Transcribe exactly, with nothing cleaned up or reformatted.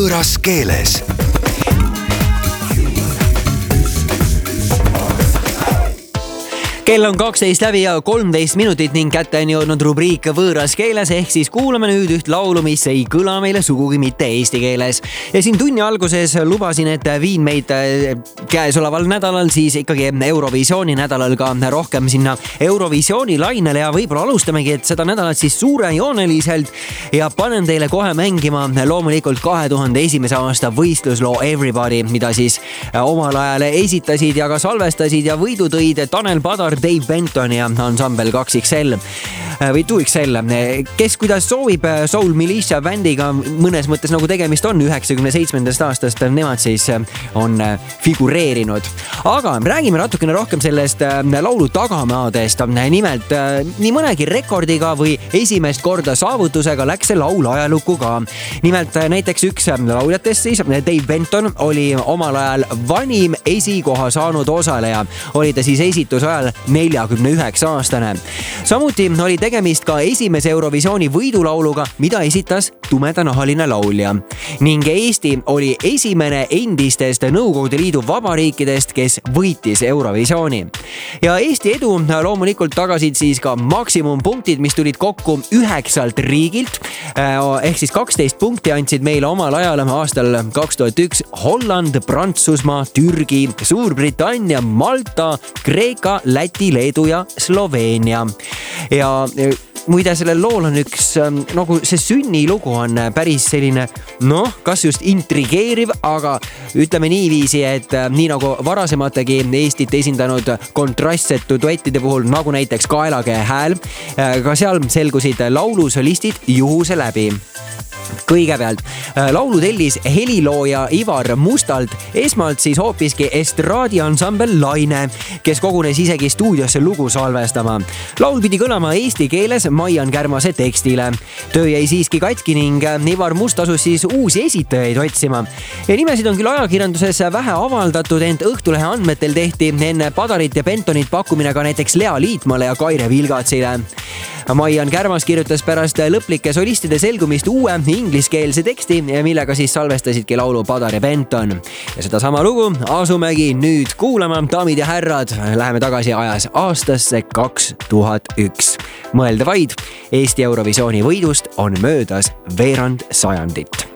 võõras keeles. Kell on kaksteist läbi ja kolmteist minutit ning kätte on jõudnud rubriik võõras keeles, ehk siis kuulame nüüd üht laulu, mis ei kõla meile sugugi mitte eesti keeles. Ja siin tunni alguses lubasin, et viin meid käesoleval nädalal siis ikkagi Eurovisiooni nädalal ka rohkem sinna Eurovisiooni lainele ja võib-olla alustamegi, et seda nädalat siis suurejooneliselt ja panen teile kohe mängima loomulikult kahe tuhande esimese aasta võistlusloo Everybody, mida siis omal ajal esitasid ja ka salvestasid ja võidu tõid Tanel Padar, Dave Benton ja ansambel kaks X L või two X L. Kes kuidas soovib, Soul Militia bändiga mõnes mõttes nagu tegemist on üheksakümne seitsmendast aastast, nemad siis on figureerinud. Aga räägime natukene rohkem sellest laulu tagamaadest. Nimelt nii mõnegi rekordiga või esimest korda saavutusega läks see laul ajalukku ka. Nimelt näiteks üks lauljatest siis, Dave Benton, oli omal ajal vanim esikoha saanud osaleja. Oli ta siis esituse ajal neljakümne üheksa aastane. Samuti oli tegemist ka esimese Eurovisiooni võidulauluga, mida esitas tumedanahaline laulja. Ning Eesti oli esimene endistest Nõukogude Liidu vabariikidest, kes võitis Eurovisiooni. Ja Eesti edu loomulikult tagasid siis ka maksimumpunktid, mis tulid kokku üheksalt riigilt. Ehk siis kaksteist punkti andsid meile omal ajal aastal kaks tuhat üks Holland, Prantsusmaa, Türgi, Suurbritannia, Malta, Kreeka, Läti, Leedu ja Sloveenia. Ja muide, sellel lool on üks, nagu see sünnilugu on päris selline, noh, kas just intrigeeriv, aga ütleme niiviisi, et nii nagu varasemategi Eestit esindanud kontrastsetu duettide puhul, nagu näiteks Kaelakäe hääl, ka seal selgusid laulusolistid juhuse läbi. Kõigepealt laulu tellis helilooja Ivar Mustalt, esmalt siis hoopiski estraadi ansambel Laine, kes kogunes isegi stuudiosse lugu salvestama. Laul pidi kõlama eesti keeles Maian Kärmase tekstile. Töö jäi siiski katki ning Ivar Must asus siis uusi esitajaid otsima. Ja nimesid on küll ajakirjanduses vähe avaldatud, ent Õhtulehe andmetel tehti enne Padarit ja Bentonit pakkumine ka näiteks Lea Liitmale ja Kaire Vilgatsile. Maian Kärmas kirjutas pärast lõplike solistide selgumist uue ingliskeelse teksti, millega siis salvestasidki laulu Padar ja Benton. Ja seda sama lugu asumegi nüüd kuulama, daamid ja härrad. Läheme tagasi ajas aastasse kaks tuhat üks. Mõelda vaid, Eesti Eurovisiooni võidust on möödas veerand sajandit.